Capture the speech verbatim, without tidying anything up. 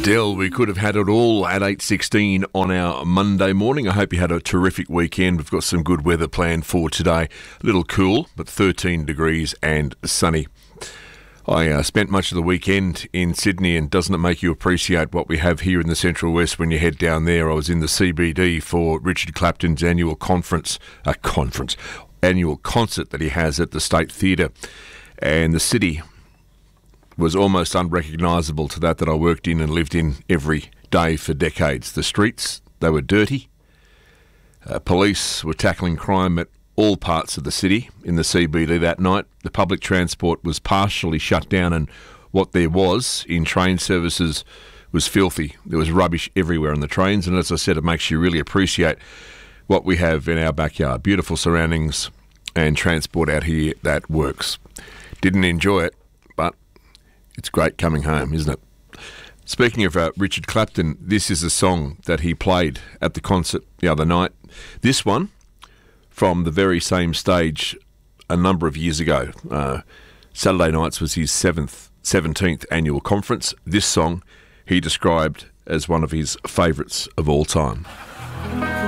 Adele, we could have had it all at eight sixteen on our Monday morning. I hope you had a terrific weekend. We've got some good weather planned for today. A little cool, but thirteen degrees and sunny. I uh, spent much of the weekend in Sydney, and doesn't it make you appreciate what we have here in the Central West when you head down there? I was in the C B D for Richard Clapton's annual conference, uh, conference, annual concert that he has at the State Theatre, and the city was almost unrecognisable to that that I worked in and lived in every day for decades. The streets, they were dirty. Uh, police were tackling crime at all parts of the city in the C B D that night. The public transport was partially shut down, and what there was in train services was filthy. There was rubbish everywhere on the trains, and as I said, it makes you really appreciate what we have in our backyard. Beautiful surroundings and transport out here that works. Didn't enjoy it, but it's great coming home, isn't it? Speaking of uh, Richard Clapton, this is a song that he played at the concert the other night. This one from the very same stage a number of years ago. Uh, Saturday nights was his seventh, seventeenth annual conference. This song he described as one of his favourites of all time.